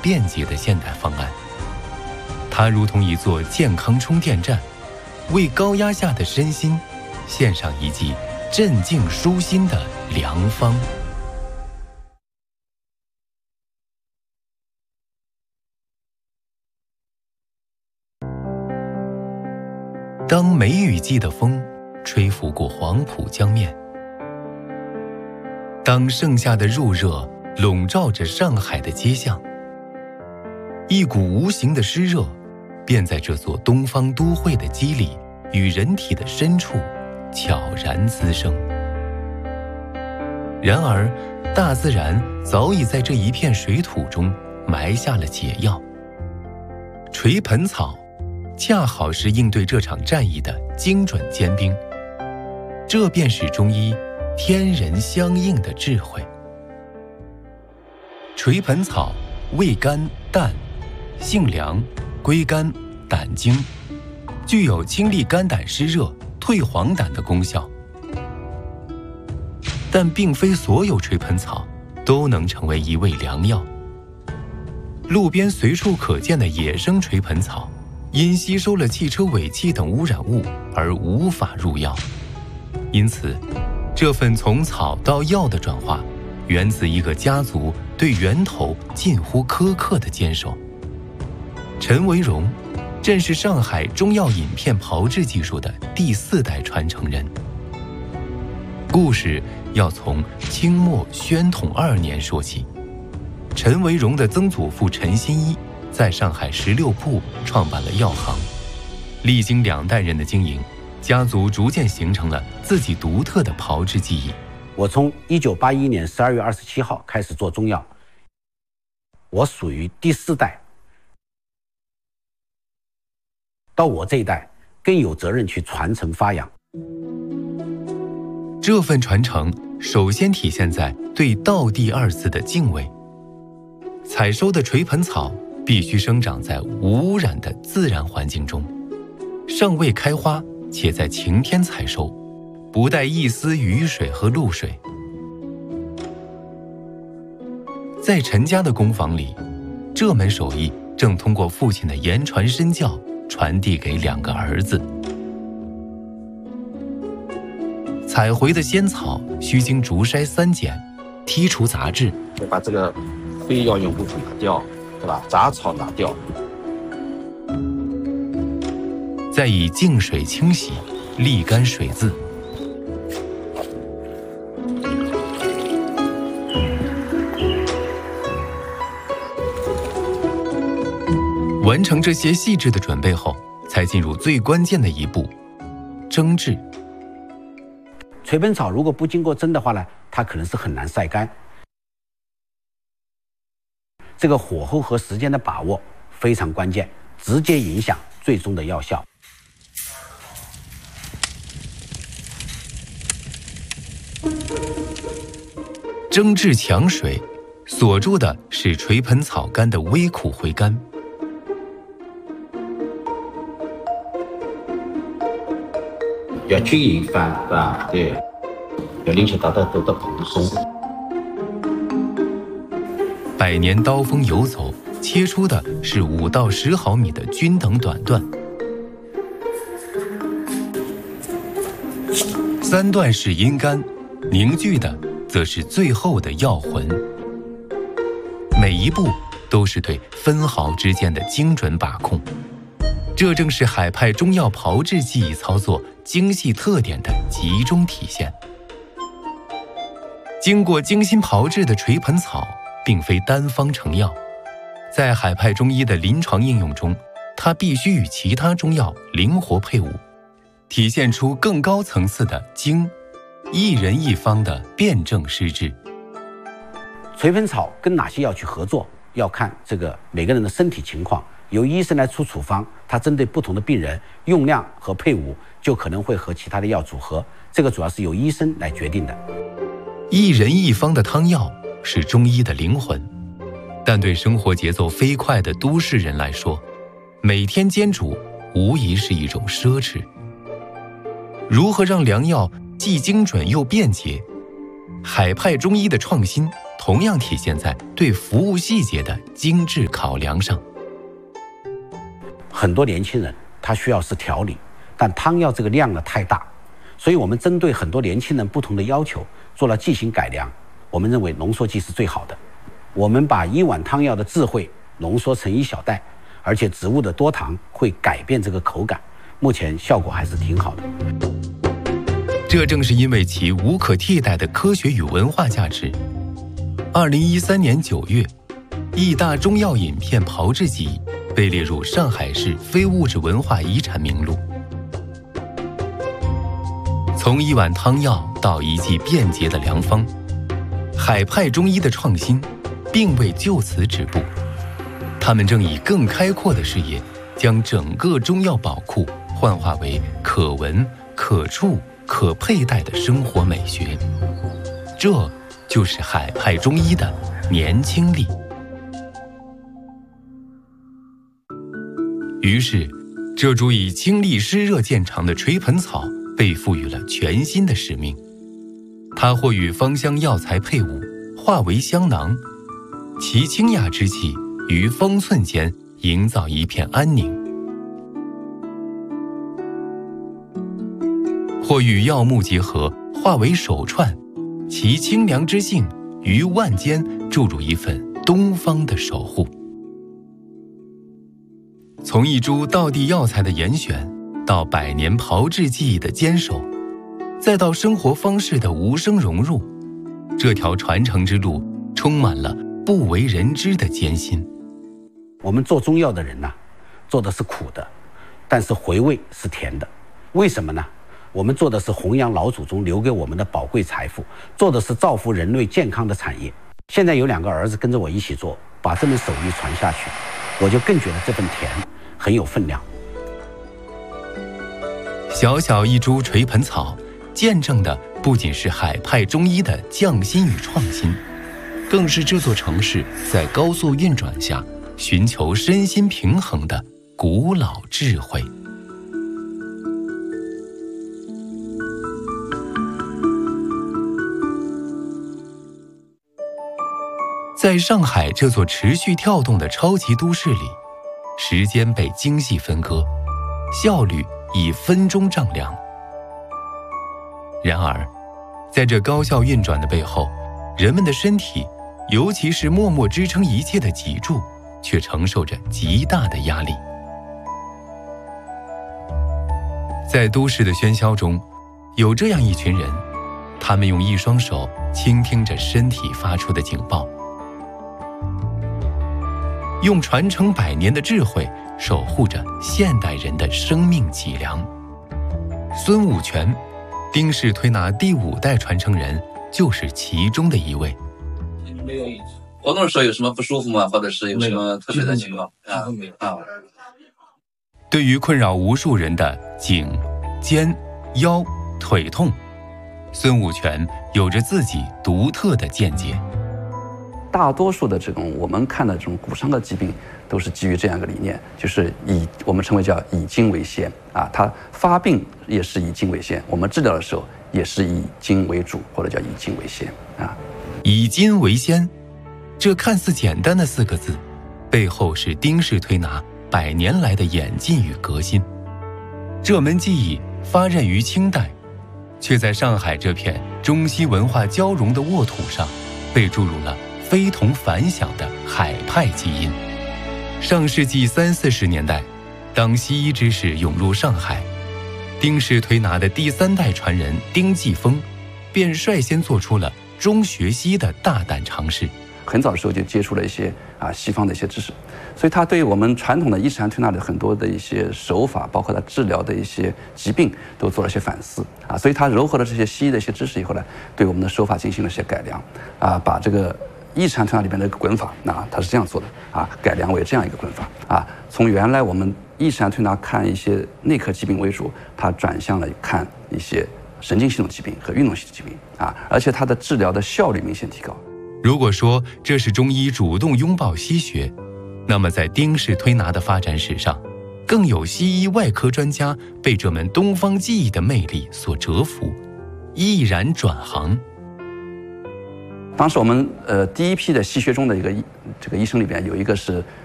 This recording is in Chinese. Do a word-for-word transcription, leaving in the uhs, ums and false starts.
便捷的现代方案。它如同一座健康充电站，为高压下的身心献上一剂镇静舒心的良方。当梅雨季的风吹拂过黄浦江面，当盛夏的入热笼罩着上海的街巷，一股无形的湿热便在这座东方都会的肌理与人体的深处悄然滋生。然而，大自然早已在这一片水土中埋下了解药。垂盆草恰好是应对这场战役的精准尖兵，这便是中医天人相应的智慧。垂盆草味甘淡，性凉，归肝胆经，具有清利肝胆湿热、退黄疸的功效。但并非所有垂盆草都能成为一味良药。路边随处可见的野生垂盆草，因吸收了汽车尾气等污染物而无法入药。因此，这份从草到药的转化，源自一个家族对源头近乎苛刻的坚守。陈维荣正是上海中药饮片炮制技术的第四代传承人。故事要从清末宣统二年说起。陈维荣的曾祖父陈新一在上海十六铺创办了药行，历经两代人的经营，家族逐渐形成了自己独特的炮制技艺。 我从一九八一年十二月二十七号开始做中药，我属于第四代，到我这一代更有责任去传承发扬。 这份传承首先体现在对道地二字的敬畏。采收的垂盆草必须生长在无污染的自然环境中，尚未开花，且在晴天采收，不带一丝雨水和露水。在陈家的工坊里，这门手艺正通过父亲的言传身教传递给两个儿子。采回的仙草需经竹筛三检，剔除杂质， 把这个非药用物质拿掉，对吧？杂草拿掉， 再以净水清洗，沥干水渍。完成这些细致的准备后，才进入最关键的一步——蒸制。 垂盆草如果不经过蒸的话呢，它可能是很难晒干。这个火候和时间的把握非常关键，直接影响最终的药效。 蒸制强水，锁住的是垂盆草干的微苦回甘。 要均匀翻，对吧？对，要令其达到得到蓬松。 百年刀锋游走，切出的是五到十毫米的均等短段，三段是阴干，凝聚的则是最后的药魂。每一步都是对分毫之间的精准把控，这正是海派中药炮制技艺操作精细特点的集中体现。经过精心炮制的垂盆草并非单方成药，在海派中医的临床应用中，它必须与其他中药灵活配伍，体现出更高层次的精，一人一方的辩证施治。 垂盆草跟哪些药去合作，要看这个每个人的身体情况，由医生来出处方，它针对不同的病人用量和配伍就可能会和其他的药组合，这个主要是由医生来决定的。 一人一方的汤药是中医的灵魂，但对生活节奏飞快的都市人来说，每天煎煮无疑是一种奢侈。如何让良药既精准又便捷？海派中医的创新同样体现在对服务细节的精致考量上。 很多年轻人他需要是调理，但汤药这个量呢太大，所以我们针对很多年轻人不同的要求做了剂型改良。我们认为浓缩剂是最好的。我们把一碗汤药的智慧浓缩成一小袋，而且植物的多糖会改变这个口感，目前效果还是挺好的。 这正是因为其无可替代的科学与文化价值。二零一三年九月，义大中药饮片炮制剂被列入上海市非物质文化遗产名录。从一碗汤药到一剂便捷的良方，海派中医的创新并未就此止步，他们正以更开阔的视野，将整个中药宝库幻化为可闻、可触、可佩戴的生活美学。这就是海派中医的年轻力。于是，这株以清利湿热见长的垂盆草被赋予了全新的使命。它或与芳香药材配伍，化为香囊，其清雅之气于方寸间营造一片安宁；或与药木结合，化为手串，其清凉之性于腕间注入一份东方的守护。从一株道地药材的严选，到百年炮制技艺的坚守，再到生活方式的无声融入，这条传承之路充满了不为人知的艰辛。 我们做中药的人呢、啊，做的是苦的，但是回味是甜的。为什么呢？我们做的是弘扬老祖宗留给我们的宝贵财富，做的是造福人类健康的产业。现在有两个儿子跟着我一起做，把这门手艺传下去，我就更觉得这份甜很有分量。 小小一株垂盆草，见证的不仅是海派中医的匠心与创新，更是这座城市在高速运转下寻求身心平衡的古老智慧。在上海这座持续跳动的超级都市里，时间被精细分割，效率以分钟丈量。然而，在这高效运转的背后，人们的身体，尤其是默默支撑一切的脊柱，却承受着极大的压力。在都市的喧嚣中，有这样一群人，他们用一双手倾听着身体发出的警报，用传承百年的智慧守护着现代人的生命脊梁。孙武全，丁氏推拿第五代传承人，就是其中的一位。 没有活动的时候有什么不舒服吗？或者是有什么特别的情况？啊啊！ 对于困扰无数人的颈、肩、腰、腿痛，孙武全有着自己独特的见解。 大多数的这种我们看的这种骨伤的疾病，都是基于这样一个理念，就是以我们称为叫以筋为先啊，它发病也是以筋为先，我们治疗的时候也是以筋为主，或者叫以筋为先啊。 以筋为先，这看似简单的四个字，背后是丁氏推拿百年来的演进与革新。这门技艺发轫于清代，却在上海这片中西文化交融的沃土上，被注入了非同凡响的海派基因。上世纪三四十年代，当西医知识涌入上海，丁氏推拿的第三代传人丁继峰，便率先做出了中学西的大胆尝试。 很早的时候就接触了一些啊西方的一些知识，所以他对我们传统的伊斯兰推拿的很多的一些手法，包括他治疗的一些疾病，都做了一些反思啊。所以他糅合了这些西医的一些知识以后呢，对我们的手法进行了一些改良啊，把这个伊斯兰推拿里面的滚法，那他是这样做的啊，改良为这样一个滚法啊。从原来我们伊斯兰推拿看一些内科疾病为主，他转向了看一些神经系统疾病和运动系统疾病啊，而且它的治疗的效率明显提高。 如果说这是中医主动拥抱西学，那么在丁氏推拿的发展史上，更有西医外科专家被这门东方技艺的魅力所折服，毅然转行。 当时我们呃第一批的西学中的一个医这个医生里边有一个是